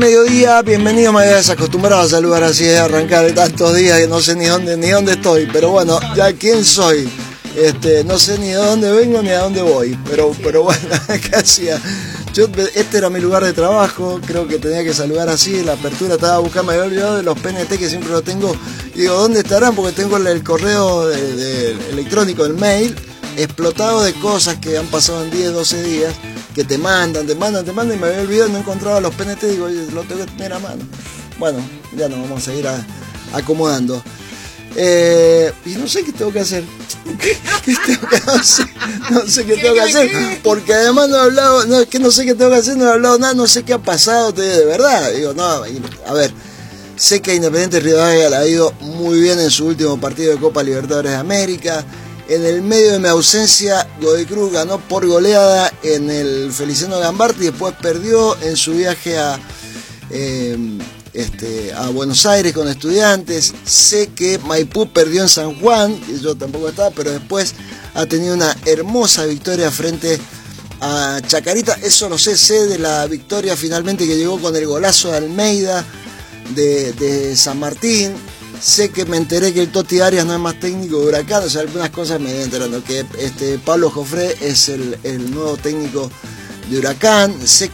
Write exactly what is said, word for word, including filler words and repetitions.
Mediodía, bienvenido. Me había desacostumbrado a saludar así de arrancar de tantos días que no sé ni dónde ni dónde estoy, pero bueno, ya quién soy. Este, no sé ni de dónde vengo ni a dónde voy, pero, pero bueno, ¿qué hacía? Yo, este era mi lugar de trabajo, creo que tenía que saludar así, la apertura estaba buscando, me había olvidado de los P N T que siempre lo tengo, y digo, ¿dónde estarán? Porque tengo el, el correo de, de, electrónico, el mail, explotado de cosas que han pasado en diez, doce días, que te mandan, te mandan, te mandan, y me había olvidado, no encontraba los P N T, digo, oye, lo tengo que tener a mano. Bueno, ya nos vamos a ir a, acomodando. Eh, y no sé qué tengo que hacer. ¿Qué, qué tengo que hacer? No sé qué tengo que hacer. Porque además no he hablado, no, es que no sé qué tengo que hacer, no he hablado nada, no sé qué ha pasado de verdad. Digo, no, a ver, sé que Independiente Rivadavia le ha ido muy bien en su último partido de Copa Libertadores de América. En el medio de mi ausencia, Godoy Cruz ganó por goleada en el Feliciano Gambarti y después perdió en su viaje a... Eh, Este, a Buenos Aires con Estudiantes. Sé que Maipú perdió en San Juan, y yo tampoco estaba, pero después ha tenido una hermosa victoria frente a Chacarita. Eso lo sé, sé de la victoria finalmente que llegó con el golazo de Almeida de, de San Martín. Sé que me enteré que el Toti Arias no es más técnico de Huracán, o sea, algunas cosas me voy enterando, que este, Pablo Jofré es el, el nuevo técnico de Huracán. Sé